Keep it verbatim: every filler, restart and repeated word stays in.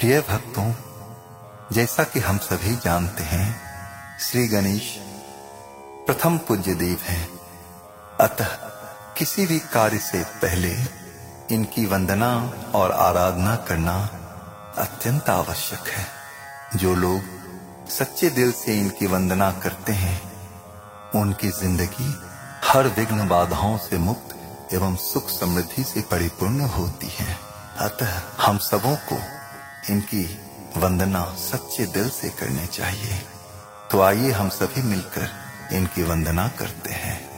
प्रिय भक्तों, जैसा कि हम सभी जानते हैं, श्री गणेश प्रथम पूज्य देव हैं। अतः किसी भी कार्य से पहले इनकी वंदना और आराधना करना अत्यंत आवश्यक है। जो लोग सच्चे दिल से इनकी वंदना करते हैं, उनकी जिंदगी हर विघ्न बाधाओं से मुक्त एवं सुख समृद्धि से परिपूर्ण होती है। अतः हम सबों को इनकी वंदना सच्चे दिल से करनी चाहिए। तो आइए हम सभी मिलकर इनकी वंदना करते हैं।